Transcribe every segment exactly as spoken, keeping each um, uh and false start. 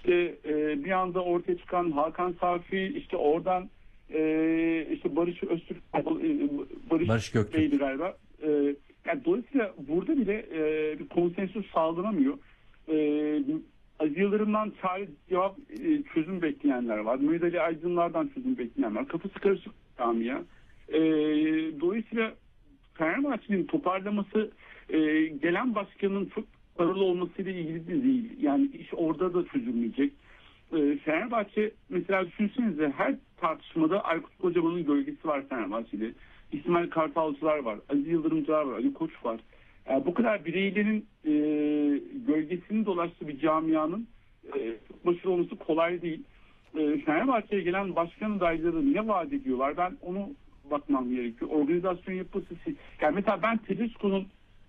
İşte e, bir anda ortaya çıkan Hakan Safi, işte oradan e, işte Barış Öztürk, Barış, Barış Göktürk Bey'di galiba. E, yani dolayısıyla burada bile e, bir konsensüs sağlanamıyor. E, Aziz Yıldırım'dan çare cevap e, çözüm bekleyenler var. Mehmet Ali Aydınlar'dan çözüm bekleyenler var. Kafası karışık camia. E, dolayısıyla Fenerbahçe'nin toparlaması e, gelen başkanın çok paralı olmasıyla ilgili de değil. Yani iş orada da çözülmeyecek. E, Fenerbahçe mesela düşünsenize, her tartışmada Aykut Kocaman'ın gölgesi var Fenerbahçe'de. İsmail Kartalcılar var, Aziz Yıldırımcılar var, Ali Koç var. Yani bu kadar bireylerin e, gölgesinin dolaştığı bir camianın e, başarılı olması kolay değil. E, Fenerbahçe'ye gelen başkan adayları ne vaat ediyorlar? Ben onu bakmam gerekiyor. Organizasyon yapısı. Yani mesela ben Tedesco'nun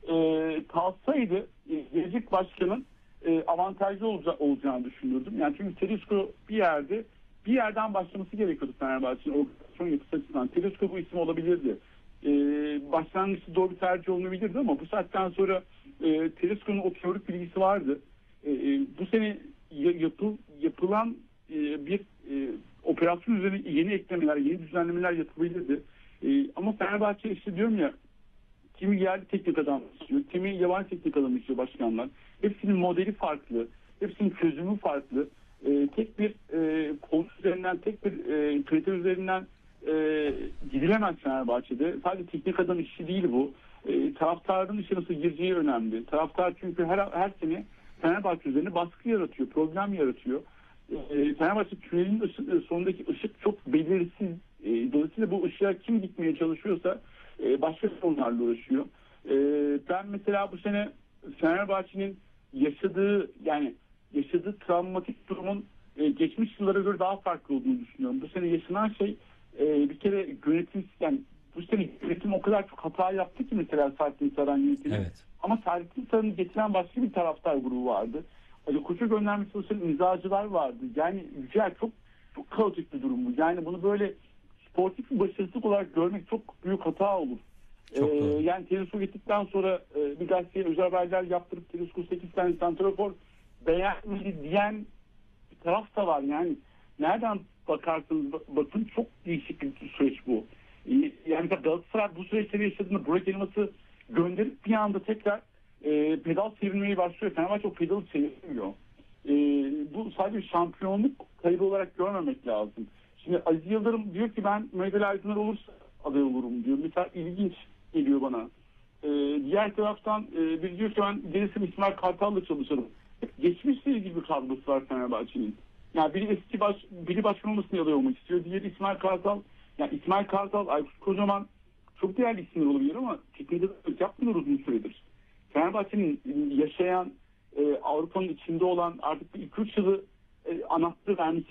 e, kalsaydı e, gelecek başkanın e, avantajlı olaca- olacağını düşünürdüm. Yani çünkü Tedesco bir yerde bir yerden başlaması gerekiyordu Fenerbahçe'nin organizasyon yapısı açısından. Tedesco bu isim olabilirdi. E, başlangıçta doğru bir tercih olunabilirdi ama bu saatten sonra e, Tedesco'nun o teorik bilgisi vardı. E, e, bu sene yapıl, yapılan e, bir e, operasyon üzerine yeni eklemeler, yeni düzenlemeler yapılabilirdi. E, ama Fenerbahçe işte diyorum ya, kimi yerli teknik adam istiyor, kimi yabancı teknik adam istiyor başkanlar. Hepsinin modeli farklı, hepsinin çözümü farklı. E, tek bir e, konu üzerinden, tek bir e, kriter üzerinden e, gidilemez Fenerbahçe'de. Sadece teknik adam işi değil bu. E, taraftarın işe nasıl gireceği önemli. Taraftar çünkü her, her sene Fenerbahçe üzerine baskı yaratıyor, problem yaratıyor. E, Fenerbahçe tünelin ışık, sonundaki ışık çok belirsiz. E, dolayısıyla bu ışığa kim gitmeye çalışıyorsa e, başka sorunlarla uğraşıyor. E, ben mesela bu sene Fenerbahçe'nin yaşadığı yani yaşadığı travmatik durumun e, geçmiş yıllara göre daha farklı olduğunu düşünüyorum. Bu sene yaşanan şey e, bir kere yönetim, yani bu sene yönetim o kadar çok hata yaptı ki mesela Saadettin Saran yönetimi. Evet. Ama Saadettin Saran'ı getiren başka bir taraftar grubu vardı. Ali Koç'a göndermesi çalışan imzacılar vardı. Yani Yücel çok çok kaotik bir durum bu. Yani bunu böyle sportif bir başarısızlık olarak görmek çok büyük hata olur. Çok ee, doğru. yani Tedesco gittikten sonra e, bir gazeteye özel haberler yaptırıp Tedesco sekiz tane santrafor beğenmedi diyen bir taraf da var. Yani nereden bakarsanız bakın çok değişik bir süreç bu. Ee, yani Galatasaray bu süreçleri yaşadığında Burak Elmas'ı gönderip bir anda tekrar e, pedal çevirmeye başlıyor. Fenerbahçe o pedalı çevirmiyor. E, bu sadece şampiyonluk kaybı olarak görmemek lazım. Şimdi Aziz Yıldırım diyor ki ben Mehmet Ali Aydınlar olursa aday olurum diyor. Mesela ilginç geliyor bana. E, diğer taraftan e, bir diyor ki ben gelirsem İsmail Kartal'la çalışırım. Geçmişle ilgili bir kadrosu var Fenerbahçe'nin. Yani biri eski baş, biri başkan olmasını aday olmak istiyor. Diğeri İsmail Kartal. Yani İsmail Kartal, Aykut Kocaman çok değerli isimler olabilir ama teknik adamlık yapmıyor uzun süredir. Fenerbahçe'nin yaşayan, e, Avrupa'nın içinde olan artık bir iki üç yılı e, anahtarı vermesi